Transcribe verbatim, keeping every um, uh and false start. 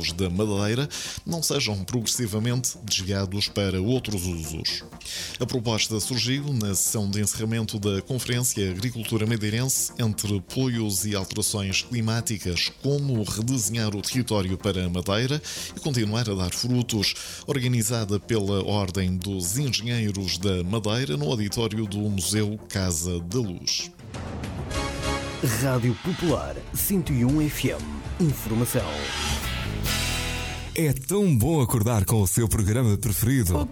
engenheiros da Madeira não sejam progressivamente desviados para outros usos. A proposta surgiu na sessão de encerramento da Conferência Agricultura Madeirense entre apoios e alterações climáticas, como redesenhar o território para a Madeira e continuar a dar frutos, organizada pela Ordem dos Engenheiros da Madeira no auditório do Museu Casa da Luz. Rádio Popular cento e um F M. Informação. É tão bom acordar com o seu programa preferido.